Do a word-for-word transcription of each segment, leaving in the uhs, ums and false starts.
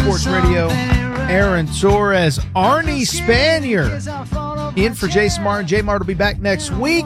Sports Radio. Aaron Torres, Arnie Spanier, in for Jason Martin. J Mart will be back next week.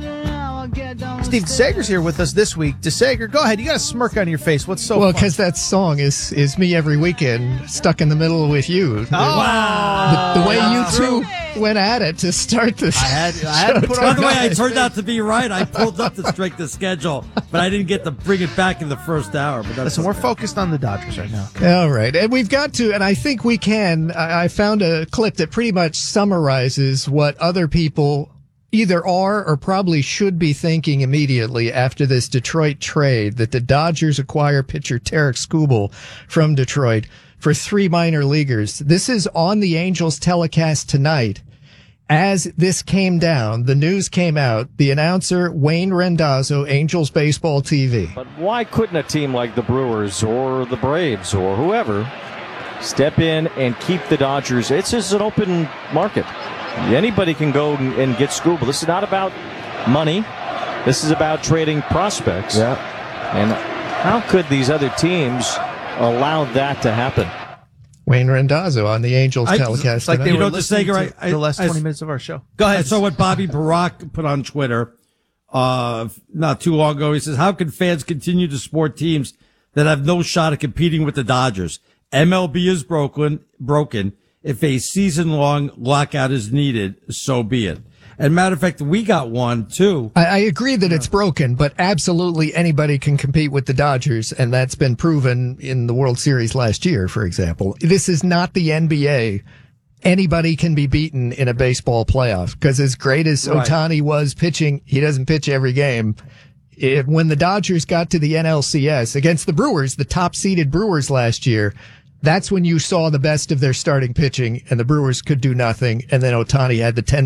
Steve DeSager's here with us this week. DeSager, go ahead. You got a smirk on your face. What's so well, fun? because that song is is me every weekend, stuck in the middle with you. Oh, wow. The, the way you two went at it to start this. I had, I had to put on By the way, I guys. turned out to be right. I pulled up the strength of schedule, but I didn't get to bring it back in the first hour. But that's Listen, we're okay. focused on the Dodgers right now. All right. And we've got to, and I think we can. I, I found a clip that pretty much summarizes what other people either are or probably should be thinking immediately after this Detroit trade that the Dodgers acquire pitcher Tarek Skubal from Detroit for three minor leaguers. This is on the Angels telecast tonight. As this came down, the news came out, the announcer, Wayne Rendazzo, Angels Baseball T V. But why couldn't a team like the Brewers or the Braves or whoever step in and keep the Dodgers? It's just an open market. Anybody can go and get Skubal. This is not about money. This is about trading prospects. Yeah. And how could these other teams allow that to happen? Wayne Rendazzo on the Angels I- telecast It's like tonight. they You were know, listening DeSager, to I- the last I- twenty minutes of our show. Go ahead. I saw what Bobby Barack put on Twitter uh, not too long ago. He says, how can fans continue to support teams that have no shot at competing with the Dodgers? M L B is broken. broken. If a season-long lockout is needed, so be it. And matter of fact, we got one, too. I, I agree that it's broken, but absolutely anybody can compete with the Dodgers, and that's been proven in the World Series last year, for example. This is not the N B A. Anybody can be beaten in a baseball playoff, because as great as Right. Ohtani was pitching, he doesn't pitch every game. If, when the Dodgers got to the N L C S against the Brewers, the top-seeded Brewers last year, that's when you saw the best of their starting pitching, and the Brewers could do nothing, and then Ohtani had the ten